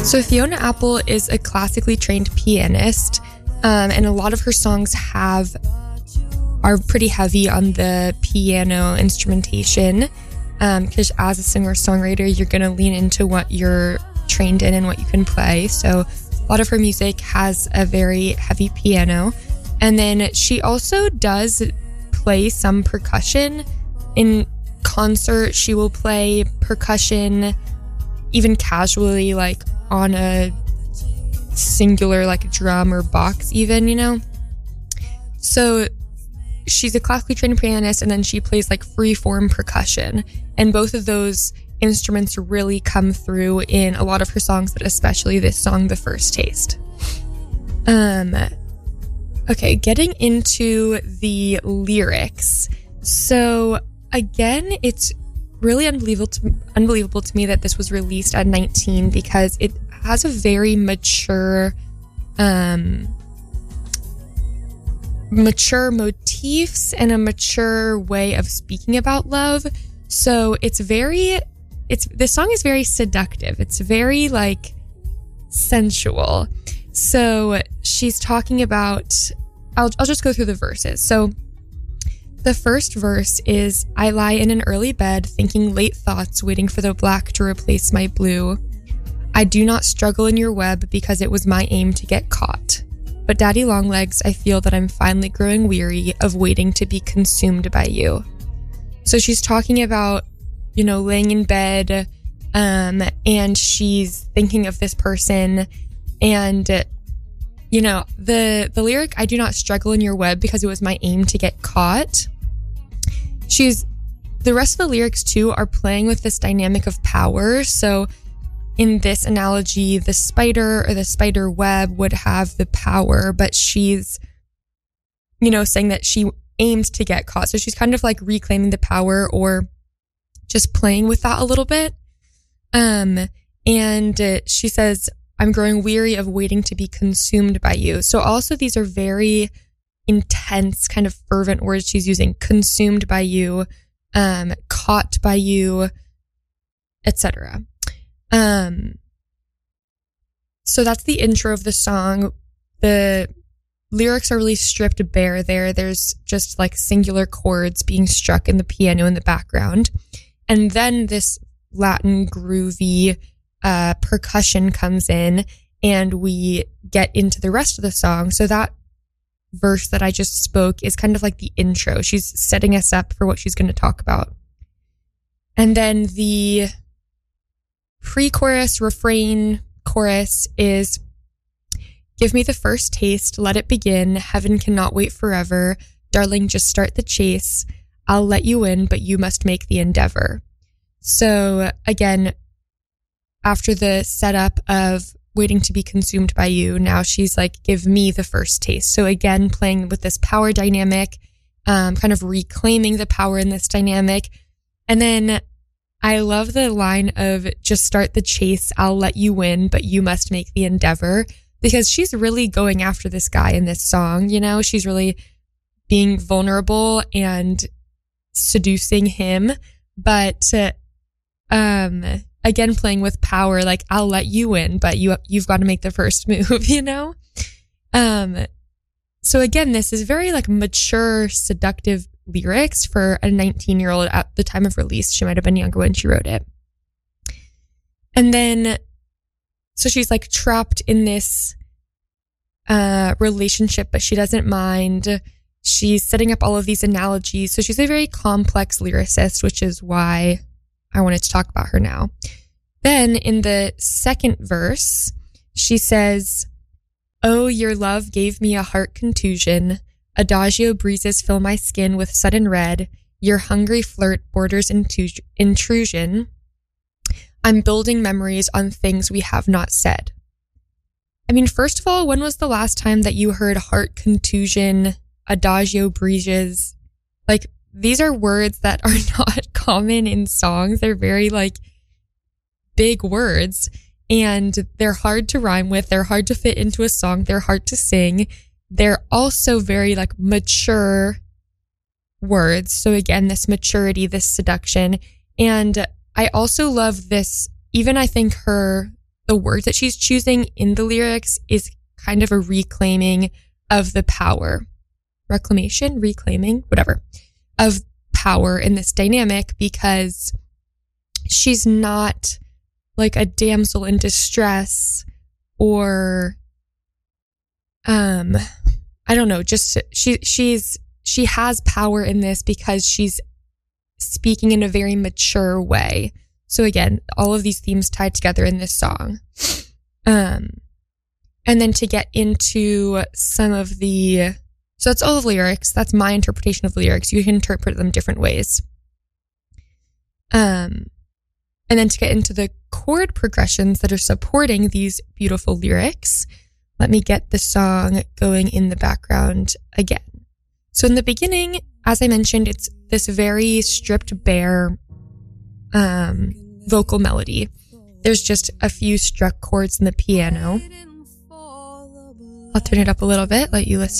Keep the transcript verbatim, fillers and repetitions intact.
So Fiona Apple is a classically trained pianist, um, and a lot of her songs have are pretty heavy on the piano instrumentation, because um, as a singer-songwriter, you're going to lean into what you're trained in and what you can play. So a lot of her music has a very heavy piano. And then she also does play some percussion. In concert, she will play percussion even casually, like on a singular like drum or box even, you know? So she's a classically trained pianist, and then she plays like free-form percussion. And both of those instruments really come through in a lot of her songs, but especially this song, The First Taste. Um, okay, getting into the lyrics. So again, it's really unbelievable to, unbelievable to me that this was released at nineteen, because it has a very mature, um, mature motifs and a mature way of speaking about love. So it's very, it's, this song is very seductive. It's very like sensual. So she's talking about, I'll, I'll just go through the verses. So the first verse is, I lie in an early bed, thinking late thoughts, waiting for the black to replace my blue. I do not struggle in your web because it was my aim to get caught. But daddy longlegs, I feel that I'm finally growing weary of waiting to be consumed by you. So she's talking about, you know, laying in bed, um, and she's thinking of this person, and, you know, the, the lyric, I do not struggle in your web because it was my aim to get caught. She's, the rest of the lyrics too are playing with this dynamic of power. So in this analogy, the spider or the spider web would have the power, but she's, you know, saying that she aimed to get caught. So she's kind of like reclaiming the power, or just playing with that a little bit. Um, and uh, she says, I'm growing weary of waiting to be consumed by you. So also these are very intense, kind of fervent words she's using. Consumed by you, um, caught by you, et cetera. Um, so that's the intro of the song. The lyrics are really stripped bare there. There's just like singular chords being struck in the piano in the background. And then this Latin groovy uh, percussion comes in, and we get into the rest of the song. So that verse that I just spoke is kind of like the intro. She's setting us up for what she's going to talk about. And then the pre-chorus, refrain, chorus is, give me the first taste, let it begin, heaven cannot wait forever, darling, just start the chase, I'll let you in, but you must make the endeavor. So again, after the setup of waiting to be consumed by you, now she's like, give me the first taste. So again, playing with this power dynamic, um, kind of reclaiming the power in this dynamic. And then I love the line of, just start the chase, I'll let you win, but you must make the endeavor, because she's really going after this guy in this song. You know, she's really being vulnerable and seducing him, but, uh, um, again, playing with power, like, I'll let you win, but you, you've got to make the first move, you know? Um, so again, this is very like mature, seductive lyrics for a nineteen year old at the time of release. She might have been younger when she wrote it. And then, so she's like trapped in this, uh, relationship, but she doesn't mind. She's setting up all of these analogies. So she's a very complex lyricist, which is why I wanted to talk about her now. Then in the second verse, she says, oh, your love gave me a heart contusion. Adagio breezes fill my skin with sudden red. Your hungry flirt borders intu- intrusion. I'm building memories on things we have not said. I mean, first of all, when was the last time that you heard heart contusion, adagio breezes? Like, these are words that are not common in songs. They're very like big words, and they're hard to rhyme with. They're hard to fit into a song. They're hard to sing. They're also very like mature words. So again, this maturity, this seduction. And I also love this, even I think her the words that she's choosing in the lyrics is kind of a reclaiming of the power, reclamation, reclaiming, whatever, of power in this dynamic, because she's not like a damsel in distress or, um, I don't know, just she, she's, she has power in this because she's speaking in a very mature way. So again, all of these themes tied together in this song. Um, and then to get into some of the, so that's all the lyrics. That's my interpretation of the lyrics. You can interpret them different ways. Um, and then to get into the chord progressions that are supporting these beautiful lyrics, let me get the song going in the background again. So in the beginning, as I mentioned, it's this very stripped bare um, vocal melody. There's just a few struck chords in the piano. I'll turn it up a little bit, let you listen.